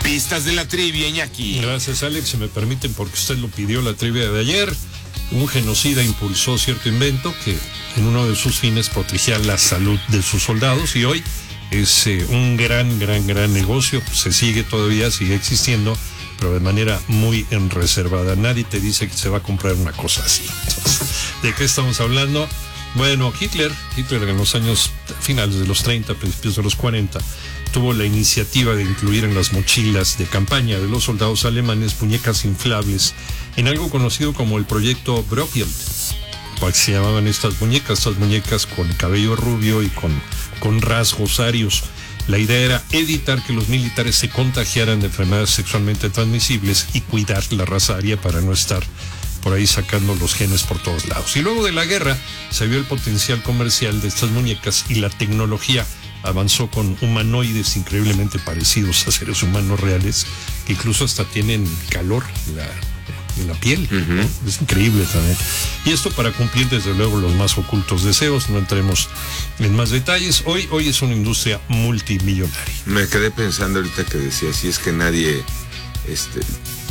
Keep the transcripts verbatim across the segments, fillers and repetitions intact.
Pistas de la trivia, Iñaki. Gracias, Alex. Si me permiten, porque usted lo pidió la trivia de ayer. Un genocida impulsó cierto invento que en uno de sus fines protegía la salud de sus soldados y hoy es eh, un gran, gran, gran negocio. Se sigue todavía, sigue existiendo, pero de manera muy reservada. Nadie te dice que se va a comprar una cosa así. Entonces, ¿de qué estamos hablando? Bueno, Hitler, Hitler en los años finales de los treinta, principios de los cuarenta, tuvo la iniciativa de incluir en las mochilas de campaña de los soldados alemanes muñecas inflables en algo conocido como el proyecto Brockfield. ¿Cuál se llamaban estas muñecas? Estas muñecas con cabello rubio y con, con rasgos arios. La idea era evitar que los militares se contagiaran de enfermedades sexualmente transmisibles y cuidar la raza aria para no estar por ahí sacando los genes por todos lados. Y luego de la guerra se vio el potencial comercial de estas muñecas y la tecnología avanzó con humanoides increíblemente parecidos a seres humanos reales, que incluso hasta tienen calor en la, en la piel. Uh-huh. ¿No? Es increíble también. Y esto para cumplir desde luego los más ocultos deseos. No entremos en más detalles. Hoy, hoy es una industria multimillonaria. Me quedé pensando ahorita que decía, si es que nadie, este...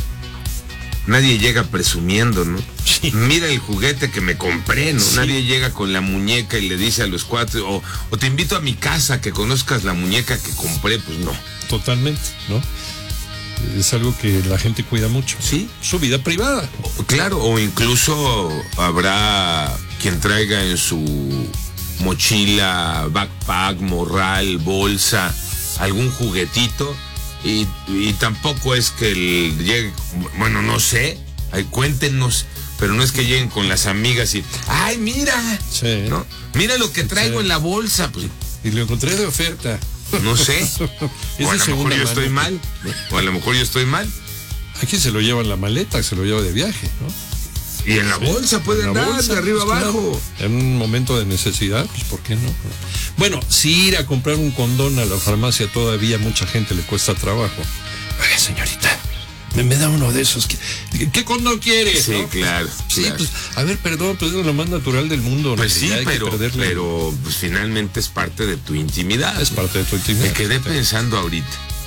nadie llega presumiendo, ¿no? Sí. Mira el juguete que me compré, ¿no? Sí. Nadie llega con la muñeca y le dice a los cuatro, o, o te invito a mi casa que conozcas la muñeca que compré, pues no. Totalmente, ¿no? Es algo que la gente cuida mucho. Sí. Su vida privada. O, claro, o incluso habrá quien traiga en su mochila, backpack, morral, bolsa, algún juguetito. Y, y tampoco es que el llegue, bueno, no sé, ay, cuéntenos, pero no es que lleguen con las amigas y, ay, mira, Sí. ¿no? Mira lo que traigo Sí. en la bolsa, pues, Y lo encontré de oferta. no sé, Es o a de lo mejor segunda yo mano. estoy mal, o a lo mejor yo estoy mal, Aquí se lo lleva en la maleta, se lo lleva de viaje, ¿no? y en la Sí, bolsa puede en la andar, bolsa, de arriba pues, abajo. claro. En un momento de necesidad, pues ¿por qué no? Bueno, si ir a comprar un condón a la farmacia todavía a mucha gente le cuesta trabajo. Oiga, señorita, me, me da uno de esos. ¿Qué, qué condón quiere? Sí, ¿no? claro, Sí, claro. pues, a ver, perdón, pues es lo más natural del mundo. Pues ¿no? sí, Ya hay que pero, perderle. pero pues, finalmente es parte de tu intimidad. Es parte de tu intimidad. Me quedé pensando ahorita.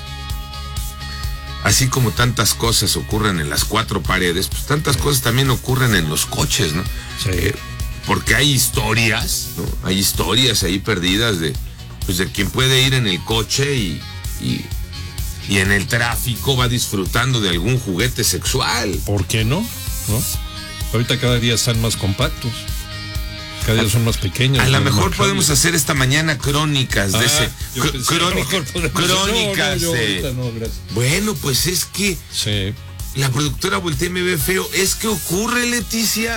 Así como tantas cosas ocurren en las cuatro paredes, pues tantas cosas también ocurren en los coches, ¿no? Sí. Eh, porque hay historias, ¿no? Hay historias ahí perdidas de, pues de quien puede ir en el coche y, y, y en el tráfico va disfrutando de algún juguete sexual. ¿Por qué no? ¿No? Ahorita cada día están más compactos. Cada día son más pequeños. A lo más mejor manejables. podemos hacer esta mañana crónicas de Ah, ese. yo cr- pensé, a lo crónica- mejor podemos- crónicas no, no, yo de. ahorita no, gracias. Bueno, pues es que Sí. la productora voltea y me ve feo. Es que ocurre, Leticia.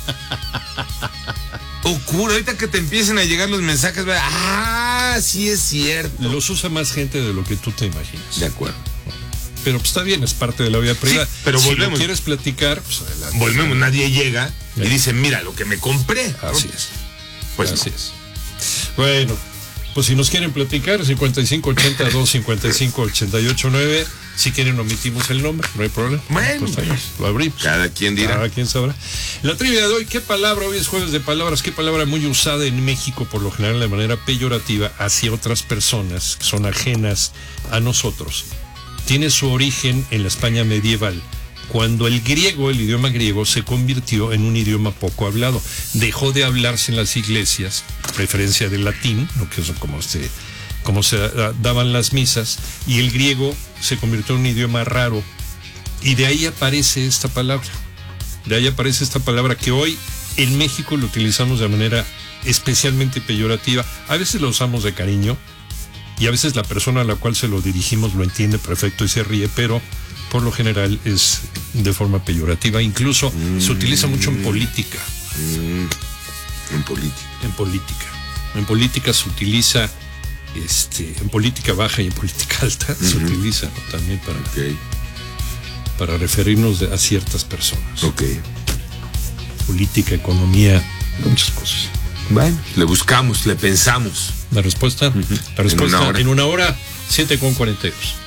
Ocurre. Ahorita que te empiecen a llegar los mensajes, ¿verdad? Ah, sí es cierto. Los usa más gente de lo que tú te imaginas. De acuerdo. Pero pues está bien, es parte de la vida privada. pero si volvemos. lo quieres platicar, pues adelante. Volvemos, nadie llega y Sí. dice, mira lo que me compré. Así es. Pues Así no. es. Bueno, pues si nos quieren platicar, cincuenta y cinco ochenta dos cincuenta y cinco ochenta y ocho nueve. Si quieren, omitimos el nombre, no hay problema. Bueno, Pues, ahí lo abrimos. Cada quien dirá. Cada quien sabrá. La trivia de hoy, ¿qué palabra? Hoy es jueves de palabras. ¿Qué palabra muy usada en México, por lo general de manera peyorativa, hacia otras personas que son ajenas a nosotros? Tiene su origen en la España medieval, cuando el griego, el idioma griego, se convirtió en un idioma poco hablado. Dejó de hablarse en las iglesias, preferencia del latín, lo que es como se, como se daban las misas, y el griego se convirtió en un idioma raro. Y de ahí aparece esta palabra. De ahí aparece esta palabra que hoy en México lo utilizamos de manera especialmente peyorativa. A veces lo usamos de cariño y a veces la persona a la cual se lo dirigimos lo entiende perfecto y se ríe, pero por lo general es de forma peyorativa. Incluso mm. se utiliza mucho en política. Mm. En política. En política. En política se utiliza, este, en política baja y en política alta uh-huh. se utiliza, ¿no? También para, okay. para referirnos de, a ciertas personas. Ok. Política, economía, muchas cosas. Bueno, le buscamos, le pensamos. La respuesta, uh-huh. la respuesta en una hora, en una hora siete con cuarenta y dos.